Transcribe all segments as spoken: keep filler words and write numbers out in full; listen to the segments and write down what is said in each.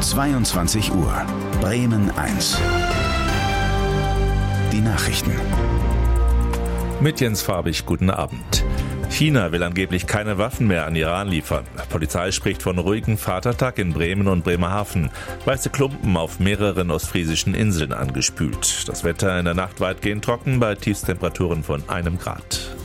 zweiundzwanzig Uhr. Bremen eins. Die Nachrichten. Mit Jens Farbig, guten Abend. China will angeblich keine Waffen mehr an Iran liefern. Polizei spricht von ruhigem Vatertag in Bremen und Bremerhaven. Weiße Klumpen auf mehreren ostfriesischen Inseln angespült. Das Wetter in der Nacht weitgehend trocken bei Tiefstemperaturen von einem Grad.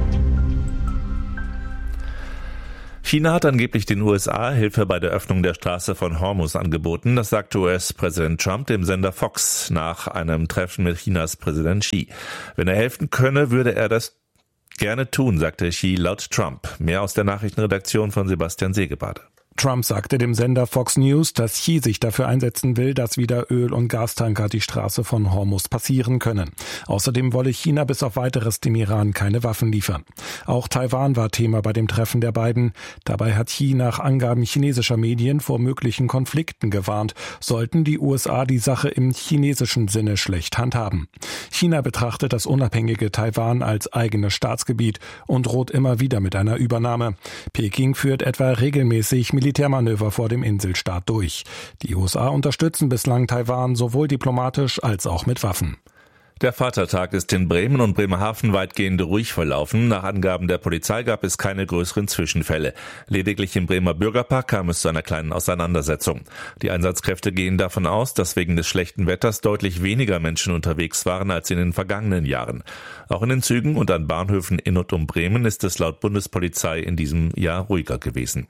China hat angeblich den U S A Hilfe bei der Öffnung der Straße von Hormuz angeboten. Das sagte U S-Präsident Trump dem Sender Fox nach einem Treffen mit Chinas Präsident Xi. Wenn er helfen könne, würde er das gerne tun, sagte Xi laut Trump. Mehr aus der Nachrichtenredaktion von Sebastian Segebade. Trump sagte dem Sender Fox News, dass Xi sich dafür einsetzen will, dass wieder Öl- und Gastanker die Straße von Hormuz passieren können. Außerdem wolle China bis auf Weiteres dem Iran keine Waffen liefern. Auch Taiwan war Thema bei dem Treffen der beiden. Dabei hat Xi nach Angaben chinesischer Medien vor möglichen Konflikten gewarnt, sollten die U S A die Sache im chinesischen Sinne schlecht handhaben. China betrachtet das unabhängige Taiwan als eigenes Staatsgebiet und droht immer wieder mit einer Übernahme. Peking führt etwa regelmäßig Militärmanöver vor dem Inselstaat durch. Die U S A unterstützen bislang Taiwan sowohl diplomatisch als auch mit Waffen. Der Vatertag ist in Bremen und Bremerhaven weitgehend ruhig verlaufen. Nach Angaben der Polizei gab es keine größeren Zwischenfälle. Lediglich im Bremer Bürgerpark kam es zu einer kleinen Auseinandersetzung. Die Einsatzkräfte gehen davon aus, dass wegen des schlechten Wetters deutlich weniger Menschen unterwegs waren als in den vergangenen Jahren. Auch in den Zügen und an Bahnhöfen in und um Bremen ist es laut Bundespolizei in diesem Jahr ruhiger gewesen.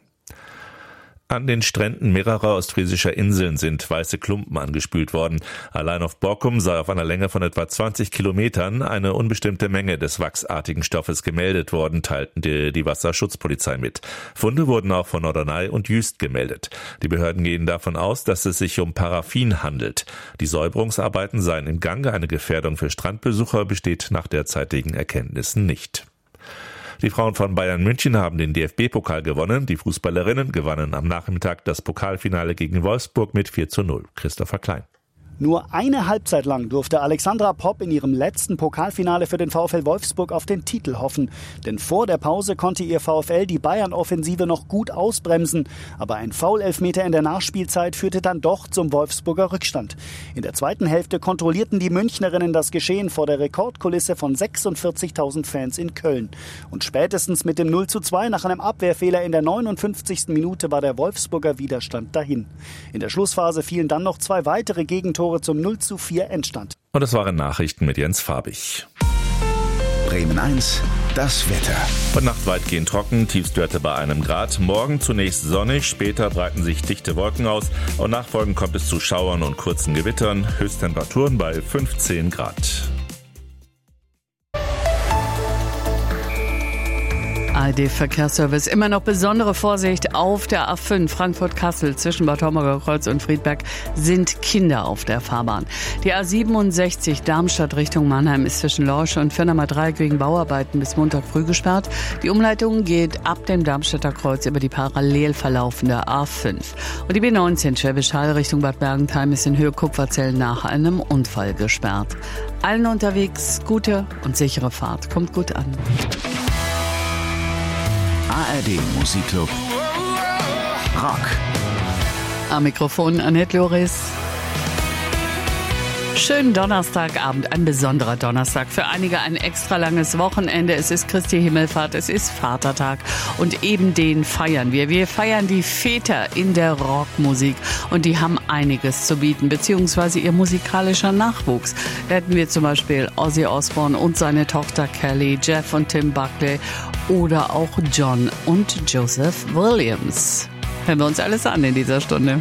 An den Stränden mehrerer ostfriesischer Inseln sind weiße Klumpen angespült worden. Allein auf Borkum sei auf einer Länge von etwa zwanzig Kilometern eine unbestimmte Menge des wachsartigen Stoffes gemeldet worden, teilten die, die Wasserschutzpolizei mit. Funde wurden auch von Norderney und Jüst gemeldet. Die Behörden gehen davon aus, dass es sich um Paraffin handelt. Die Säuberungsarbeiten seien im Gange. Eine Gefährdung für Strandbesucher besteht nach derzeitigen Erkenntnissen nicht. Die Frauen von Bayern München haben den D F B-Pokal gewonnen. Die Fußballerinnen gewannen am Nachmittag das Pokalfinale gegen Wolfsburg mit vier zu null. Christopher Klein. Nur eine Halbzeit lang durfte Alexandra Popp in ihrem letzten Pokalfinale für den VfL Wolfsburg auf den Titel hoffen. Denn vor der Pause konnte ihr VfL die Bayern-Offensive noch gut ausbremsen. Aber ein Foul-Elfmeter in der Nachspielzeit führte dann doch zum Wolfsburger Rückstand. In der zweiten Hälfte kontrollierten die Münchnerinnen das Geschehen vor der Rekordkulisse von sechsundvierzigtausend Fans in Köln. Und spätestens mit dem null zu zwei nach einem Abwehrfehler in der neunundfünfzigsten Minute war der Wolfsburger Widerstand dahin. In der Schlussphase fielen dann noch zwei weitere Gegentore zum null zu vier Endstand. Und es waren Nachrichten mit Jens Farbig. Bremen eins, das Wetter. Von Nacht weitgehend trocken, Tiefstwerte bei einem Grad. Morgen zunächst sonnig, später breiten sich dichte Wolken aus und nachfolgend kommt es zu Schauern und kurzen Gewittern. Höchsttemperaturen bei fünfzehn Grad. A R D-Verkehrsservice. Immer noch besondere Vorsicht auf der A fünf Frankfurt-Kassel zwischen Bad Homburger-Kreuz und Friedberg sind Kinder auf der Fahrbahn. Die A siebenundsechzig Darmstadt Richtung Mannheim ist zwischen Lorsch und Firnamer Dreieck wegen Bauarbeiten bis Montag früh gesperrt. Die Umleitung geht ab dem Darmstädter Kreuz über die parallel verlaufende A fünf. Und die B neunzehn Schwäbisch Hall Richtung Bad Bergentheim ist in Höhe Kupferzell nach einem Unfall gesperrt. Allen unterwegs gute und sichere Fahrt. Kommt gut an. A R D Musikclub Rock. Am Mikrofon Annette Loris. Schönen Donnerstagabend, ein besonderer Donnerstag. Für einige ein extra langes Wochenende. Es ist Christi Himmelfahrt, es ist Vatertag und eben den feiern wir. Wir feiern die Väter in der Rockmusik und die haben einiges zu bieten, beziehungsweise ihr musikalischer Nachwuchs. Da hätten wir zum Beispiel Ozzy Osbourne und seine Tochter Kelly, Jeff und Tim Buckley oder auch John und Joseph Williams. Hören wir uns alles an in dieser Stunde.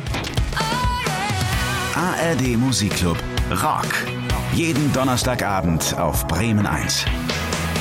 A R D Musikclub Rock. Jeden Donnerstagabend auf Bremen eins.